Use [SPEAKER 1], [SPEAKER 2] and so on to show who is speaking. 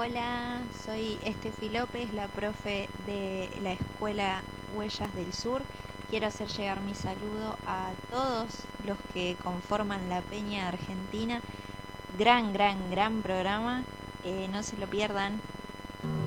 [SPEAKER 1] Hola, soy Estefi López, la profe de la Escuela Huellas del Sur. Quiero hacer llegar mi saludo a todos los que conforman la Peña Argentina. Gran programa. No se lo pierdan.